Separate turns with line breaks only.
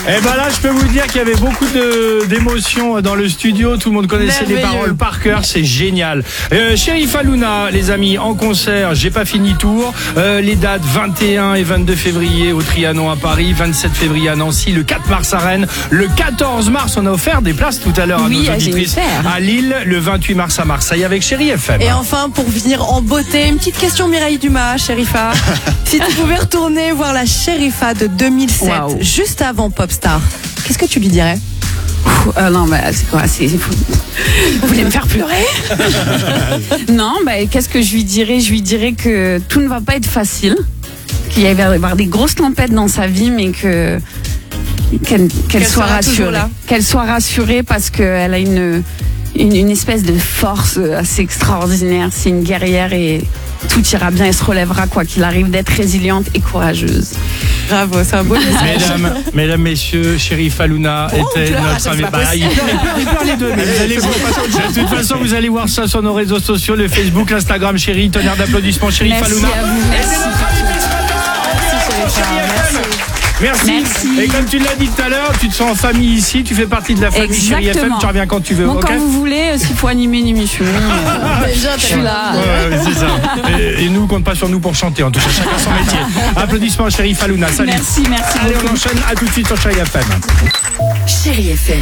Et ben là, je peux vous dire qu'il y avait beaucoup d'émotions dans le studio. Tout le monde connaissait les paroles par cœur. C'est génial. Cherif Halouna, les amis, en concert. J'ai pas fini tour. Les dates 21 et 22 février au Trianon à Paris, 27 février à Nancy, le 4 mars à Rennes, le 14 mars, on a offert des places tout à l'heure à nos auditrices à Lille, le 28 mars à Marseille avec Chéri FM.
Et enfin, pour finir en beauté, une petite question Mireille Dumas, Chérifa. Si tu pouvais retourner voir la Chérifa de 2007, juste avant Popstar, qu'est-ce que tu lui dirais?
Non, bah, c'est quoi? Vous voulez me faire pleurer? Non, bah, qu'est-ce que je lui dirais? Je lui dirais que tout ne va pas être facile, qu'il va y avoir des grosses tempêtes dans sa vie, mais qu'elle soit rassurée. Qu'elle soit rassurée parce qu'elle a une espèce de force assez extraordinaire. C'est une guerrière et tout ira bien. Elle se relèvera quoi qu'il arrive, d'être résiliente et courageuse.
Bravo, c'est un beau message.
Mesdames, messieurs, Cherif Halouna était notre invité. Il pleure les deux. Mais vous allez voir, de toute façon, vous allez voir ça sur nos réseaux sociaux, le Facebook, l'Instagram, Chéri. Tonnerre d'applaudissements, Cherif Halouna. Merci. Et comme tu l'as dit tout à l'heure, tu te sens en famille ici, tu fais partie de la famille Chéri FM, tu reviens quand tu veux.
Bon, quand vous voulez, s'il faut animer une émission, je suis là.
C'est ça. Et nous, compte pas sur nous pour chanter, en tout cas, chacun son métier. Applaudissements à Cherif Halouna. Salut.
Merci.
Allez, on enchaîne, à tout de suite sur Chéri FM.
Chéri FM.